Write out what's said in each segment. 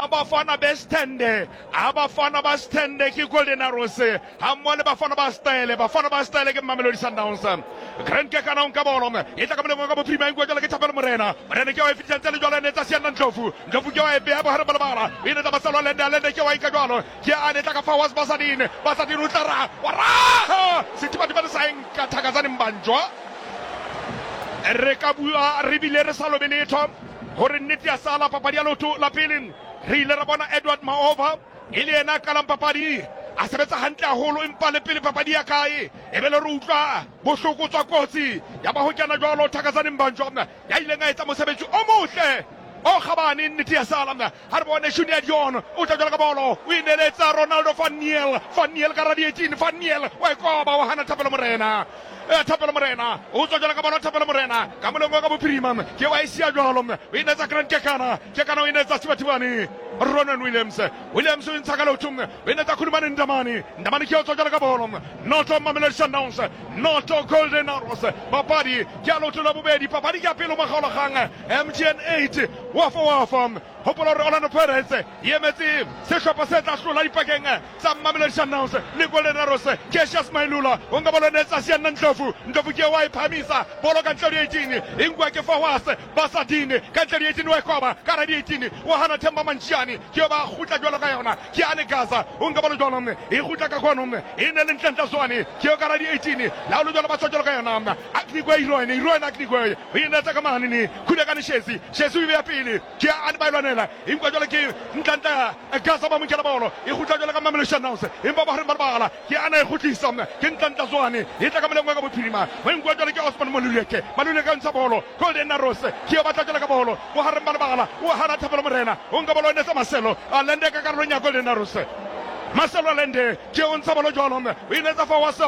abafana bestende ke Golden Arrows hammo le bafana ba style ke Mamelodi Sundowns Grand ke kana unka bolo e tla ka moleng ka bophirima ngwa jala ke Thapelo Morena ke wa fitsa tsele jala ne tsa siana Ndlovu ke wa e be ba harba bala ine tsa basalo lende ke wa inka jalo ke ane tla ka Fawaz Basadine utara wara sitiba diba sa enka thakazane mbanjwa re ka bua re bile re sa lobeletho hore nnete ya sala papadi ya loto la pele re ile ra bona Edward Maova ile ena ka lampapadi a sebetsa hantle haholo empa le pele papadi ya kae e be le re utlwa bohloko tswa kotsi ya ba ho kena jwalo thakazane mbanjwa ya ile nga etsa mosebetsi o motle o khabane nnete ya sala ha re bone Junior Dion o tla jwala ka bolo o ineletsa Ronaldo van Niel ka radiating van Niel wa ikoba wa hana Thapelo Morena Thapelo Morena o tswa jwala ka bolo Thapelo Morena ka molongo ka bophirima ke wa isia jwalo o inetsa Grand Kekana o inetsa Sibatibani Ronan Williams o ntshaka lotum o inetsa Khulumani Ndamani ke o tswa jwala ka bolo noto Mamelodi Sundowns noto Golden Arrows papadi ke a loto la bobedi papadi ke a pelo magaola gang MTN 8 wafa hopolo re Orlando Pirates yemetse sehlopha se tla hlola dipakeng tsa Mamelodi Sundowns le Golden Arrows Cassius Mailula o nga bolo netsa siana Ndlovu ke wa iphamisa bolo ka ntlha 18 ingwa ke Fawaz Basadine ka ntlha 18 wa ikoba ka radi 18 wa hana Themba Mantshiane ke ba khutla jwalo ka yona ke ane Gaza o nga bolo jwalo e khutla ka khona e ne le ntlantla swane ke ka radi 18 la lo jwalo ba tswa jwalo ka yona aknikwe Iroen aknikwe e ne tsa ka mani ni khule ka ni Shesi o ya pele ke ane ba ilwanela ingwa jwalo ke ntlantla Gaza ba mokela bolo e khutla jwalo ka Mamelodi Sundowns empa ba re barbala ke ane e khutlisa ke ntlantla swane e tla ka moleng ka bophirima ngwa jwalo ke Osman Maluleke ntsha bolo Golden Arrows ke ba tla jwalo ka bolo o ha re barbala o hana Thapelo Morena o nga bolo ne tsa Marcelo a lende ka karolo nya Golden Arrows Marcelo Lende ke o ntsha bolo jwalo o inetsa Fawaz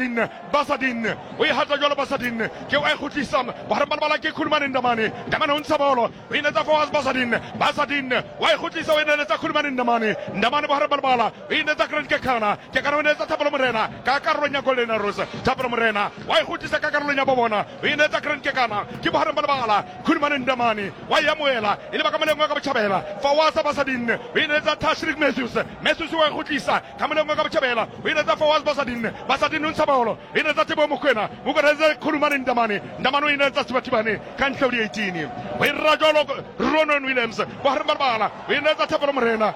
Basadine o hatla jwalo Basadine ke wa khutlisa ba re barbala ke Khulumani Ndamani o ntsha bolo o inetsa Fawaz Basadine wa khutlisa o inetsa Khulumani Ndamani ba re barbala o inetsa Grand Kekana o inetsa Thapelo Morena ka karolo nya Golden Arrows Thapelo Morena wa khutlisa ka karolo nya bobona o inetsa Grand Kekana ke ba re barbala Khulumani Ndamani wa ya moela ile ba ka moleng ka botjhabela Fawaz Basadine o inetsa Tashrik Matthews wa khutlisa ka moleng ka botjhabela o inetsa Fawaz Basadine o ntsha bolo o inetsa Tebo Mokwena Khulumani Ndamani o inetsa Sibatibane ka ntlha 18 o irra jwalo Ronan Williams ba re barbala o inetsa Thapelo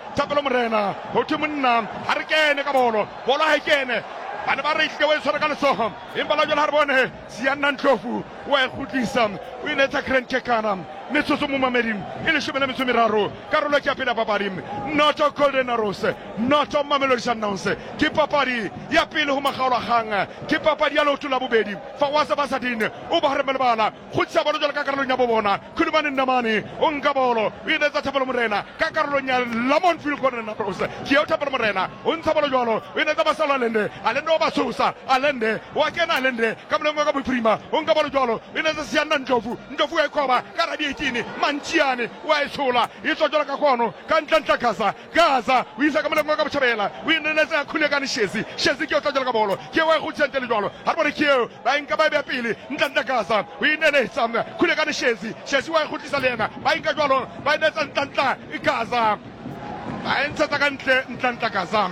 Morena ho thumunna ha re kene ka bolo ha kene bana ba re hle wa tshwara ka letsoho empa la jwalo ha re bone siana Ndlovu wa khutlisa o inetsa Grand Kekana metsotso mo mamedim ile shebela metso meraro karolo ke apela papadi noto Golden Arrows noto Mamelodi Sundowns ke papadi ya pele ho magaola gang ke papadi ya loto la bobedi Fawaz Basadine o ba re melbala khutsa bolo jwalo ka karolo nya bobona Khulumani Ndamani o nka bolo o inetsa Thapelo Morena ka karolo nya Lamontville Golden Arrows ke o Thapelo Morena o ntsha bolo jwalo o inetsa Basalo Alende o ba tsosa Alende wa kena Alende ka molengo ka boprima o nka bolo jwalo o inetsa siana Ndlovu ya ikoba ka radi Mantshiane wa isola itso jwalo ka khono ka ntlantla Gaza o isa ka molengo ka botjhabela o inetsa khule ka ni Shesi ke o tla jwalo ka bolo ke wa go tsentse le jwalo ha bone ke ba nka ba be pele ntlantla Gaza o inetsa khule ka ni Shesi wa go tlisa lena ba nka jwalo ba inetsa ntlantla Gaza ba entsa ka ntlantla Gaza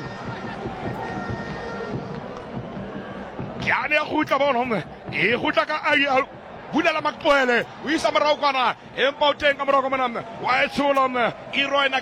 ke ane ya go tla bolo e go tla ka Bulela Makpoele o isa morao kwana empa o teng ka morao mona wa etshola Iroen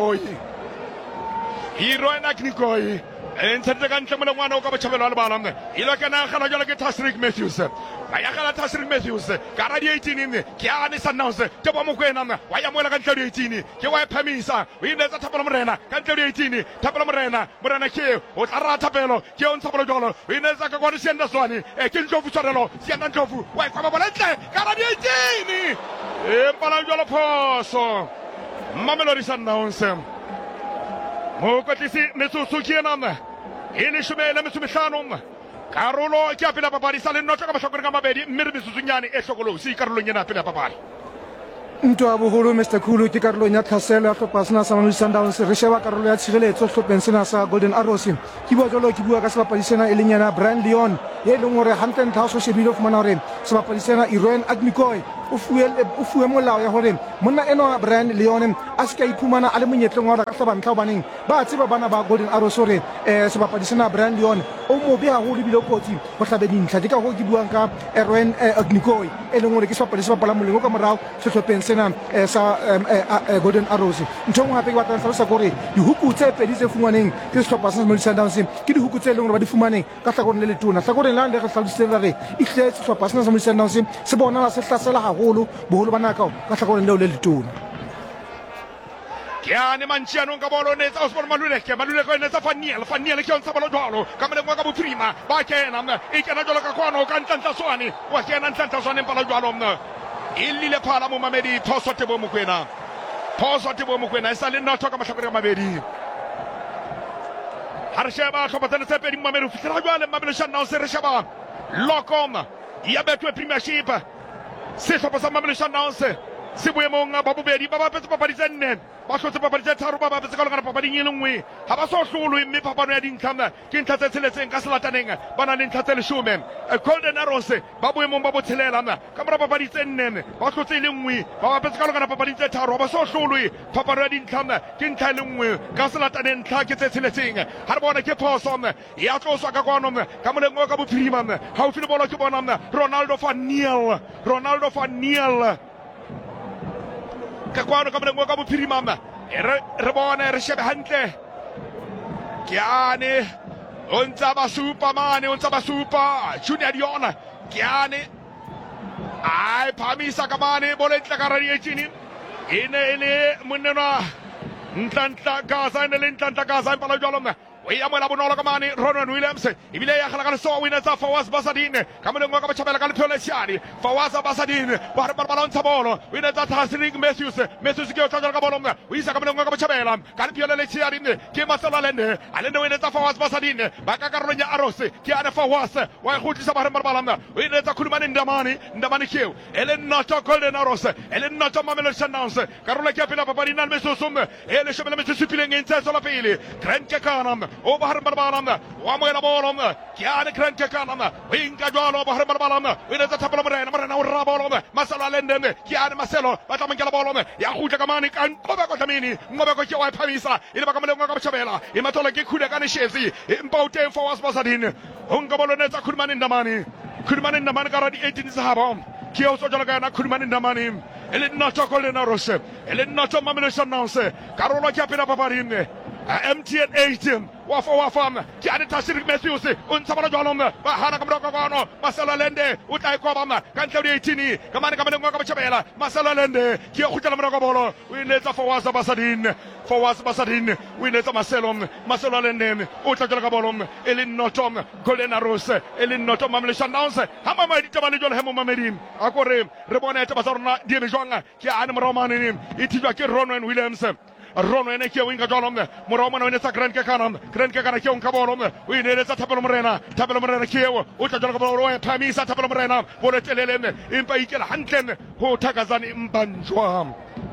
Aknikoi entse ka ntle moleng wana o ka botjhabelo le bala ile kana gala jalo ke Tashrik Matthews ba ya gala Tashrik Matthews ka radi 18 ke ane Sundowns Tebo Mokwena wa ya moela ka ntle 18 ke wa phamisa o inetsa Thapelo Morena ka ntle 18 Thapelo Morena ke o tla ra Thapelo ke o ntsa bolo jolo o inetsa ka kwa Sianda Swane ke Ndlovu tshwarelo Sianda Ndlovu wa kwa bola ntle ka radi 18 empala jolo phoso Mamelodi Sundowns mo kotlisi metsotso ke ena ile shumela metsomehlano karolo ke apela papadi sa le notlo ka mahlokore ka mabedi mme re metsotsonyane e hlokolosi karolong ena apela papadi ntwa boholo Mr Khulu ke karolong ya tlhaselo ya hlopha sena sa Mamelodi Sundowns re sheba karolo ya tshireletso hlopheng sena sa Golden Arrows ke bua jalo ke bua ka sebapadi sena e leng yana Brian Leon e leng hore hantle ntha o so shebile o fumana hore sebapadi sena Iroen Aknikoi o fuwe molao ya hore monna eno Brian Leon a se ka iphumana a le monyetleng wa ka hlabantla baneng ba tseba bana ba Golden Arrows hore sebapadi sena Brian Leon o mo be haholo bile kotsi go hlabe dintlha ke ka go ke buang ka Erwin Agnikoi e leng hore ke sebapadi se bapala moleng ka morao sehlopheng sena sa Golden Arrows ntho ngwe hape ke batla hlalosa gore dihuku tse pedi tse fumaneng ke sehlopha sa Mamelodi Sundowns ke dihuku tse leng hore ba di fumaneng ka hlakoreng le letona hlakoreng la le re hlalositse re e hle sehlopha sena sa Mamelodi Sundowns se bona se hlasela haholo boholo ba naka ka hlakoreng leo le letona Kiane Manciano Gabolo Neza Osman Maluleke Neza Faniel che on sabalo giolo Camere Muga prima Bakenam e che Najola Caquano Cantanta Suani Wakiana Santa Suani Palagiolom Illi le Pala Mumamedi Tosso Tebo Mukwena e Salino Toka Masakura Mabedi Harsheba Topatan Seperi Mameru Fitraguale Mameru Shandon Sereshaba Locom Yabetu Premiership C'est ça pour ça Mameru Shandon Se Buemonga Babubedi Baba Paparizenne Baso se paparizette Haruba Babaskala Papadinui Habaso Sulu me Papa Redin Kanda Kinta Selesen Caslataning Bananin Tatel Shumen Golden Arrows Babuemon Babu Telerana Camera Paparizenne Baso Selumui Baba Pascala Paparizette Haruba So Sulu Papa Redin Kanda Kinta Lumui Caslatanen Takit Selesing Harbona Keposon Yato Sakagonum Camera Mokabu Priman How Filbola Kubonam Ronaldo Faniel Kakwano kamera ngoka bupirimama rebona reshebe hantle Kiane untsaba super Junior Diona Kiane ai phamisa kamane boletla karari etshini ine monena ntlantla gaza impala jolomna ويا مولا بنولا كماني رونان ويليامز يبيلي يا خلق السوا وينزا فواز باسادين كامل نغا بتشابل قال بيوليسياني فواز باسادين بحر بالون تبولو وينزا تاسرينغ ميسيوس كيو تاجر كبولم ويسا كامل نغا بتشابل قال بيوليسياني كي مسلالن على وينزا فواز باسادين باكا كارونيا اروس كي انا فواز ويخوتي سبحر بالون وينزا كلمان ندماني كيو الين نوتو Golden Arrows الين نوتو Mamelodi Sundowns كارولا كابينا بابارينا ميسوسوم الين شبل ميسوسيبيلين انت سولا بيلي كرنكا كانم O Bahar Barbalam, Wamela Bolom, Kiana Crankakanam, Winka Jolo, Bahar Barbalam, with the Tapalaman, Rabolom, Masala Lenden, Kiana Marcelo, Batamangala Bolom, Yahuja Kamani, and Kobakotamini, Mobako Pavisa, in the Bakamanga Chabela, in Matola Kudakani Shesi, in Bote for us Basadin, Ungaboloneta Kurman in the money, Kurman in the Managara, the 18th Habom, Kioso Jalagana, Kurman in the money, Elin Nato Golden Arrows, Elin Nato Mamelodi Sundowns, Carola Capina Paparin. MTN 18 Wafam Kiani Tasirik Matthews Unsabara Jolom Bahana Kamrokano Masala Lende Utai Kobama Kantari 18 Kamani Chabela Masala Lende Kyokutam Rogabolo we need a Fawaz Basadin we need a Masala Lende Utakabolom Elin Notom Golden Arrows Elin Notom Mamelodi Sundowns Hamama Tamanijon Hemamadim Akore Reboneta Basarna Division Kianam Romanim Itibaki Ronan Williams Rono ene kia winga jolom Moroma no ene sa Grenke kana kia unka bolom we ne sa Tapelo Morena kia uta jolga bolo Pamisa Tapelo Morena boletelele impa ikela hanten ho takazani mbanjwa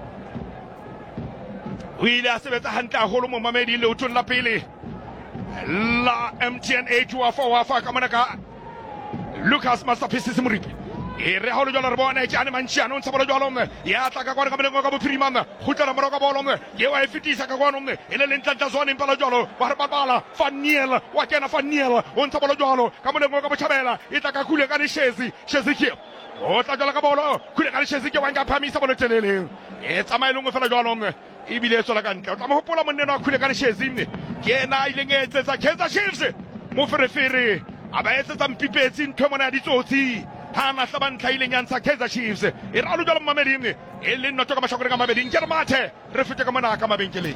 we la sebetsa hantle holo mo mamedi le utun la pele la MTN 8 wa kamana ka Lucas Masterpiece Muripi Ere holo jolar bone Kiani Manciano sabolo jolom ya taka kwa kamene ngaba primam khutara maroga bolom ye wa fiti saka gonom ele lentanta zone impala jolo barbala Faniel wakena Faniel on sabolo jolo kamene ngaba chabela itaka kule kani shezi ki ota jola kabolo kule kani shezi ki wanga phamisa bolo telele etsamayilungu fela jolom ibile sola kanka tama hopola monena kule kani shezi ke na ilengetse tsa Kaizer Chiefs mo ferefere aba etsa mpipetsi nthomona ditsotsi Hana Saban Kailing and Kaizer Chiefs. It all of Mamedim, Elin not talk about Shokanga Mabedin, Germate, Refutakamaka Mabinkili.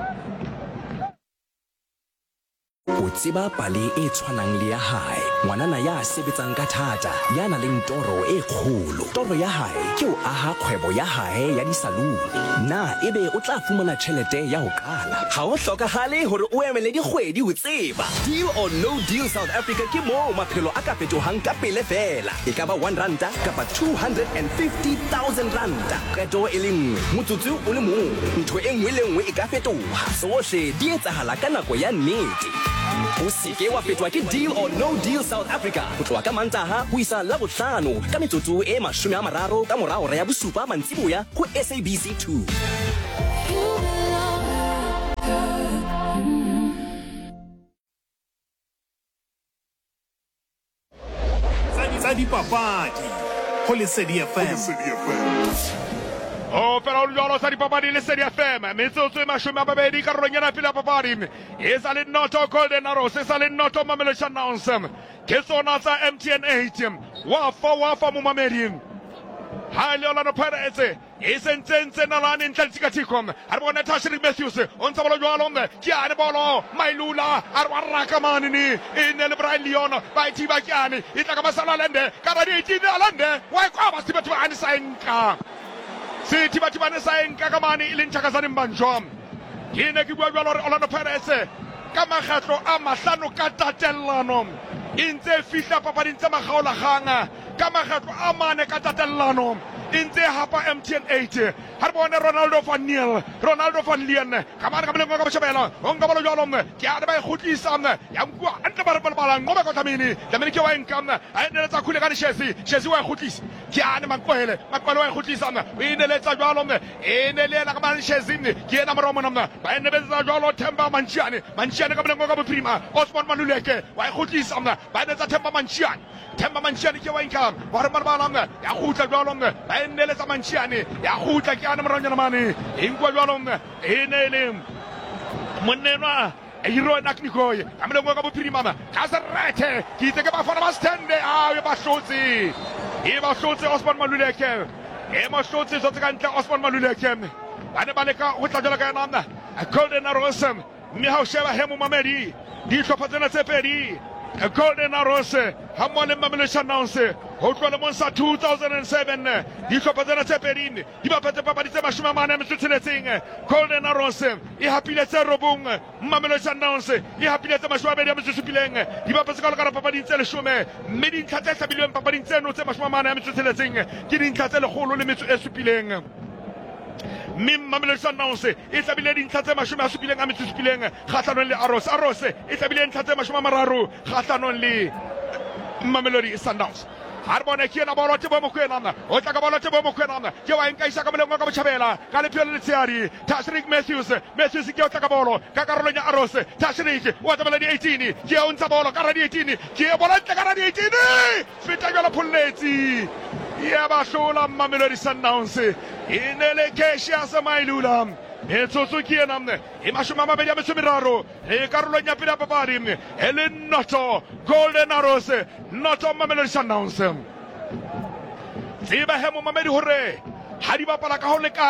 Utsiba pale e tshwanang le ya hae ngwanana ya sebetsang ka thata ya na leng toro e kgolo toro ya hae ke o aha kgwebo ya hae ya disaluni na ebe o tla fumana tšhelete ya ho qala ha o hlokahale hore o emele dikgwedi ho tseba Deal or No Deal South Africa ke mo maphelo a ka fetohang ka pele fela e ka ba 1 rand kapa 250,000 rand keto e le nngwe motsotso o le mong ntho e nngwe le nngwe e ka fetoha sohle di etsahala ka nako ya nnete o seke wa fetwa ke Deal or No Deal South Africa go tloa ka Mantaha go isa Labohlano ka metsotso e 30 ka morao ya bosupa mantsiboya go SABC 2. Tsa dipapadi go Lesedi FM. O però il giorno sta di papadi le Serie FM, mezzo e mashuma babedi carrognana pila papadi. E sale noto Golden Arrows, e sale noto Mamelodi Sundowns. Che sono za MTN 8. Wafa mumamedi. Haile Orlando Pirates. E sentenze nalani intelligatikum. Arbona Tashrik Matthews. On sabolo jwalom. Chiane bolo. Mailula. Arwaraka manini. In el Brailion. By Tiba Chiani. Itakamasala lende. Karadi Tina lende. Why come to be an Sanka? Si tiba-tiba saenka kamani ilinchakazani mbanjom. Kine kibwa Orlando Pirates. Kama khatlo a mahlano ka tatellano. Intse fihla papadi ntse makgaola ganga. Kama khatlo a mane ka tatellano. Intse hapa MTN 8. Harbone Ronaldo van Lien. Kamana kamle ngo ka bashebela. Onga bolo jolom. Ke a ba khutlisa mna. Ya mkwa anta bala ngoba ka tamini. Tamini ke wa inkam. A ene tsa khule ka Chelsea wa khutlisa. Ke a ne makwele wa khutlisa mna. O ine le tsa jolom. Ene le la ka man Chelsea ni. Ke ena mromo mna. Ba ene be tsa jolo Themba Manchiane kamle ngo ka boprima. Osman Maluleke wa khutlisa mna. Ba ene tsa Themba Manchiane ke wa inkam. Wa re marbala mna. Ya khutla jolom. Ba ene le tsa Manchiane. Ya khutla ke ana mronyana mane. Ingwa jolom. Ene le monenwa Hiro Naknikoy, I'm the one of Primama, Kazarete, Kitaka Bastende, Bashotzi, Eva Shotzi, Osman Maluleke, Emma Shotzi, Osman Maluleke, Anabaleka, Utagana, a Golden Arosum, Mihao Sheva Hemu Mamedi, Dishopazana Seperi, a Golden Arose, Hamon and Mamelodi Sundowns, Hotel Monza 2007, Dishopazana Seperin, Dibapata Papadisa Mashumana, Mr. Golden Arose, Ihapilets Robung, Mamelodi Sundowns, Ihapilets Mashwabia, Mr. Supileng, Dibapascal Papadin Shume, Medin Catessa Billion Papadin, Mashmana, Mr. Telesing, Gidin Catella Holo limit to Supileng. Mim Mamelodi Sundowns, Itabilin Tatema Shuma Supileng, Mr. Supileng, Hatanonli Arose, Itabilin Tatema Shumararu, Hatanonli Mamelodi Sundowns. Harbone kiena bolo tibo mokwenana, otaka bolo tibo mokwenana, kiwa inkaisa kamele ngoko chabela, kale pio letiari, Tashrik Matthews kiwa taka bolo, kakarolonya Arose, Tashrik, watabela di 18, kiwa unsa bolo, karadi 18, kiwa bolante karadi 18, fita yola puleti, yaba shola Mamelodi Sundowns, inele kesha samailula, Metsosu kienamne, imashuma mabedia mesumiraro, karolonya pida papadim, ele noto, Golden Arose, noto Mamelodi Sundowns. Ziba hemu Mamedi hore, hariba palaka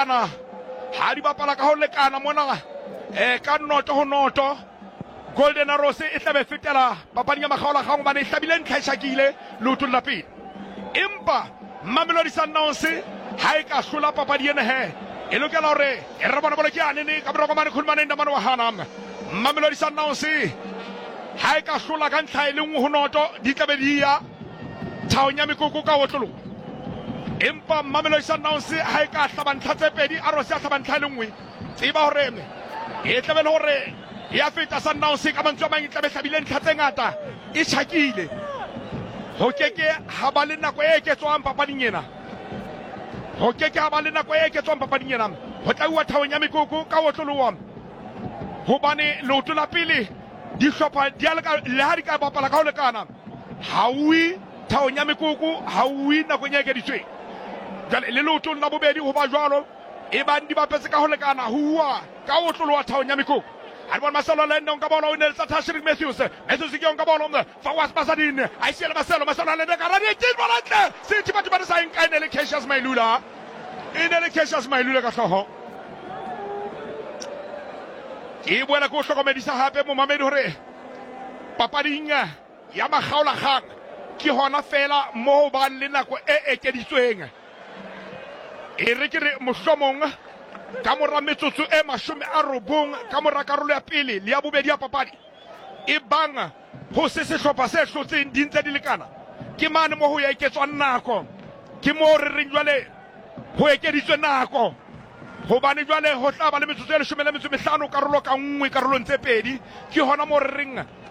holekana mona, kanoto honoto, Golden Arose itabe fitela, papanya makhaola khangu mane itabilen kashakile, lutul lapid. Impa, Mamelodi Sundowns, haika shula papadiene he, Eluka Lore, Erabana Bolakiani, Cabromani Kulman, the Manohanam, Mamelodi Sundowns, Haika Shulagan Tailung Hunoto, Ditabedia, Taunyamikuka Watulu, Impa Mamelodi Sundowns, Haika Saban Tatepedi, Arosa Saban Tailungwi, Tiba Rem, Etaben Hore, Yafita Sundowns, Kamanjaman Tabesabilen Katengata, Ishakile, Hokeke, Habalina Kweke, so I'm Papanina. Hokeke abalina kwa yeke tompa padinyana. Hotawa tawanyami kuku kawotuluwam. Hubani lutula pili. Dishopa dialaka leharika bapala kaulekana. Hawi tawanyami kuku hawi na kwenye yeke diswe. Jale lutul na bubedi hubajwalo. Ibandi bapese kaulekana huwa kawotuluwa tawanyami kuku. Albon Masalo lende on kabolo in el Tashrik Matthews. Matthews ki on kabolo Fawas Basadin. I see Masalo lende karani volante. Si tiba sa in ele keshas Mailula. In ele keshas Mailula kasoho. Ibuela kusto komedisa hape mo Mamedi hore. Papadinga ya makhaola khang. Ki hona fela mo ban lena ko ke disweng. Erikere moshomong Kamora metsotso e mashome a robong kamora karolo ya pele le ya bobedi ya papadi e banga ho se sehlopha se hlotseng dintse di lekana ke mane mo ho ya iketswa nako ke mo re reng jwale ho ekeditswe nako hobane jwale ho tla ba le metsotso e 15 karolo ka nngwe karolo ntse pedi ke hona mo re reng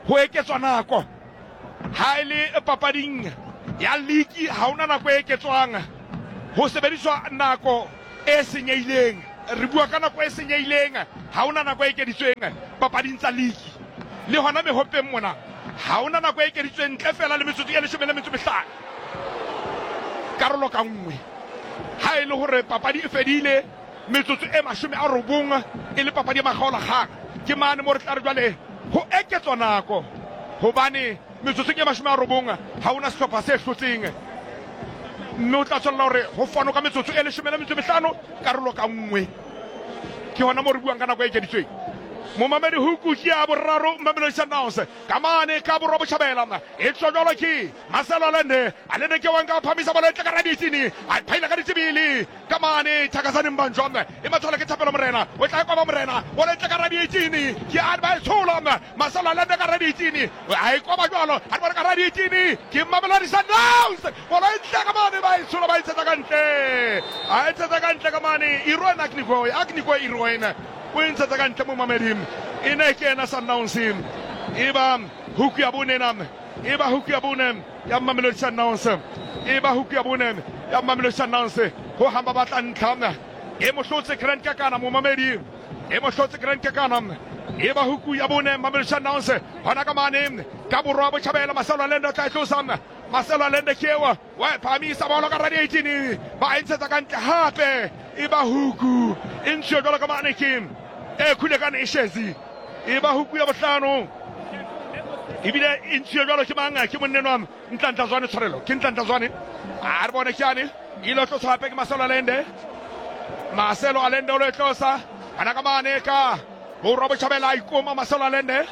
ho eketswa nako ha ile papading ya ligi ha ona nako e eketswang ho sebediswa nako e senyehileng re bua ka nako e senyehileng ha ona nako e ekeditsweng papading tsa ligi le hona mehopeng mona ha ona nako e ekeditsweng ntle fela le metsotso e 15 karolo ka nngwe ha ile hore papadi e fedile metsotso e 90 e le papadi ya makgaolakgang ke mane mo re tla re jwale ho eketswa nako hobane metsotso e 90 ha ona sehlopha se hlotseng mme o tla tswalla hore ho fano ka metsotso e 15 karolo ka nngwe ke hona mo re buang ka nako e ekeditsweng Momamedi huku ya boraro Mamelodi Sundowns kamane ka borwa botjhabela e tsojolo ki Marcelo Alende ke wanga phamisa bola ka raditini a phaila ka ditibili kamane thakazane mbanjwa e mathola ke thapelo morena o tla kwa ba morena o le ka raditini ke a ba tshola Marcelo Alende ka raditini a kwa ba jwalo a ba ka raditini ke Mamelodi Sundowns bola e tla kamane ba tshola ba itsa kantle a itsa kantle kamane irona akniko irona Winter the Ganta Mumamedim, in a Kena Sundowns him, Eba Hukiabunenam, Eba Hukiabunem, Yamamelodi Sundowns, Eba Hukiabunem, Yamamelodi Sundowns, Hohambabat and Kana, Emoshotse Grand Kakana Mumamedi, Emoshotse Grand Kakanam, Eba Hukiabunem, Mamelodi Sundowns, Hanakamanim, Kaburabo Chabela, Marcelo Alende Taitosan, Marcelo Alende Kewa, why Pami Saboloka Raditini, Bainza the Ganta Hape, Eba Huku, Inshodola Kamanikim. Kulekan ishezi iba huku ya batano ibile inchiyolo kimanga kimunenwa ntantazwane tsorelo kintantazwane arbone kyani ilo to sape ke Marcelo Alende ole tlosa anakamane ka Robo Chabela ikoma Marcelo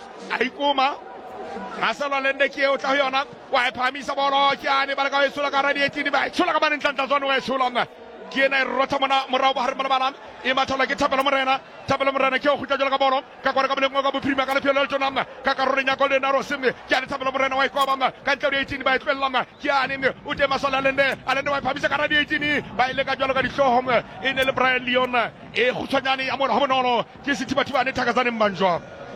Alende ke o tla yona wa phamisa bolo kyani balaka isula ka radietini ba tsula ka mane ntantazwane wa isula Kiena Rotamana Moraba Harmanaman, Imatola Tabela Morena ke o khutla ka bolo ka kwara ka bele ngo ka bophirima ka lephelo le tsonama ka karolenya go le na rosimne ke a Tabela Morena wa ikobama ka ntlo 18 ba tlwellama ke a ne o te Marcelo Alende wa phamisa ka radio 18 ba ile ka jwalo ka dihlohong e ne le Brian Leon e khutshanyane ya mona hobonono ke setibathiba ne thakazane mbanjwa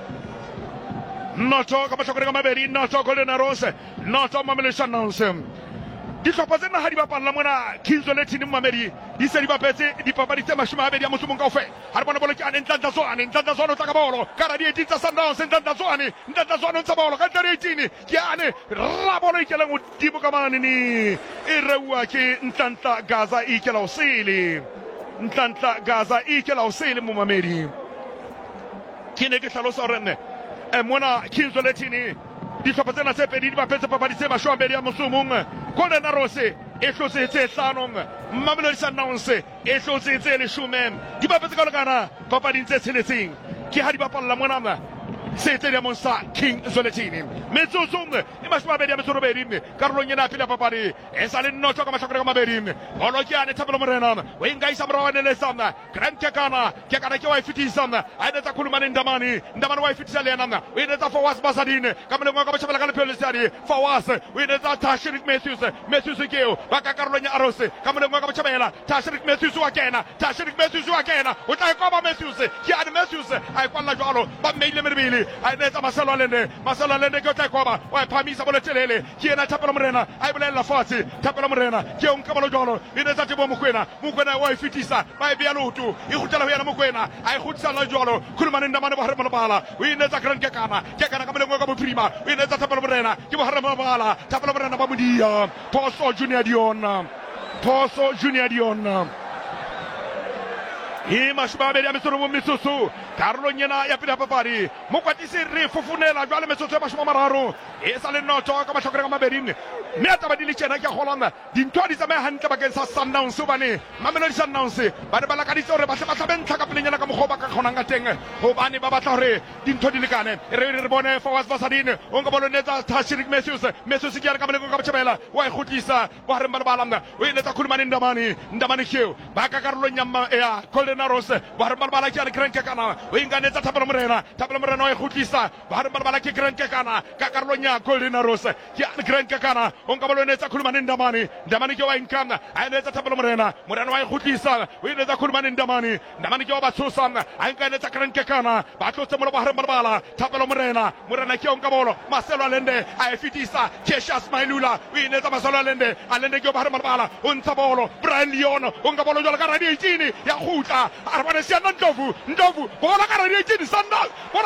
noto ka matlhokore ka mabedi noto go le na rose noto Mamelodi Sundowns di tlhopha tsena ha di bapalla mona King's Letting Mamedi di se di bapetse di papadi tse 20 ya mosomong kaofela ha re bona bolo ke Ntantazwane o tla ka bolo ka radio 18 tsa Sundowns Ntantazwane tsa bolo ka radio 18 ke ane ra bolo ikela ngodibo ka manini e rewa ke Ntanta Gaza ikela osele mo Mamedi ke ne ke hlalosa rene mona King's Letting di tlhopha tsena tse pedi di bapetse papadi tse 20 ya mosomong Golden Arrows e hlosetse tsanong Mamelodi Sundowns e hlosetse 10 di bapetse ka lekana papading tse tsheletseng ke ha di bapalla mona sete ya monsa King Zoletini metsotso e 20 ya metsorobedi karolong ena pele papadi e sale noto ka mahlakore ka mabedi bolo ke ane Thapelo Morena o inga isa mrawane le sana Grand Kakana ke wa ifitisa a ene tsa khulumane ndamane wa ifitisa le yana o ene tsa Fawaz Basadine ka mole ngwa ka botjhabela ka lephelo le sadi Fawaz o ene tsa Tashirik Matthews keo ba ka karolong ya Arrows ka mole ngwa ka botjhabela Tashirik Matthews wa kena o tla koba Matthews ke ane Matthews a kwalla jwalo ba meile merbili a ne tsa Marcelo Alende ke o tla koba wa phamisa bolo telele ke ena Thapelo Morena a ibolela fatshe Thapelo Morena ke o nka bolo jwalo ene tsa Tebo Mokwena wa ifitisa ba e bea loto e gutela ho yana Mokwena a e gutsa la jwalo khulumane ndamane ba harema bala o ene tsa Grand Kakana ka molengo ka bophirima o ene tsa Thapelo Morena ke ba harema bala Thapelo Morena ba modia Poso Junior Dion e mashbabe ya mesoro mo metsoso karolo nyena ya pele papadi mo kwatisi re fofunela jwale metsoso ya bashoma mararo e sale noto ka mahlokore ka mabedi mme a tabadile tjena ke holana dintho di tsamaya hantle bakeng sa Sundowns bane Mamelodi Sundowns ba ne ba lakaditse hore ba se ba tlhabentlha ka pelenyana ka mokgoba ka kgonang ka teng hobane ba batla hore dintho di lekane re bone Fawaz Basadine o nka bolo netsa Tashirik Matthews ke ya ka boleng ka botjhabela wa e khutlisa ba re balabala o ene tsa khulumane ndamane keo ba ka karolo nyama ya Golden Arrows ba re balabala ke ya Grand Kakana o inganetsa Thapelo Morena o e khutlisa ba re bala ke Grant Kekana ka karolong ya Golden Arrows ke Grant Kekana o nka bolo netsa khulumane Ndamani ke wa inkanga a netsa Thapelo Morena wa e khutlisa o netsa khulumane Ndamani ke wa ba tsosa a nka netsa Grant Kekana ba tlotse mo ba re bala Thapelo Morena ke o nka bolo Marcelo Alende a e fitisa Cassius Mailula o netsa Marcelo Alende ke ba re bala o ntsha bolo Brian Leon o nka bolo jwala ka radio 18 ya khutla a re bana sia Ndlovu bola ka radio 18 Sundowns